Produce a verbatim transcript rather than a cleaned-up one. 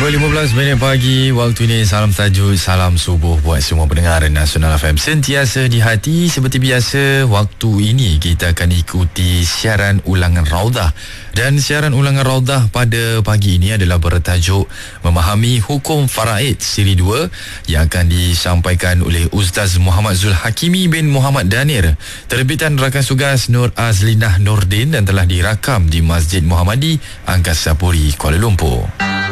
dua lima belas minit pagi waktu ini. Salam tajuk, salam subuh buat semua pendengar Nasional F M sentiasa di hati. Seperti biasa, waktu ini kita akan ikuti siaran ulangan Raudah. Dan siaran ulangan Raudah pada pagi ini adalah bertajuk Memahami Hukum Faraid Siri dua yang akan disampaikan oleh Ustaz Muhammad Zul Hakimi bin Muhammad Danir, terbitan rakan tugas Nur Azlinah Nordin, dan telah dirakam di Masjid Muhammadi Angkasa Puri, Kuala Lumpur.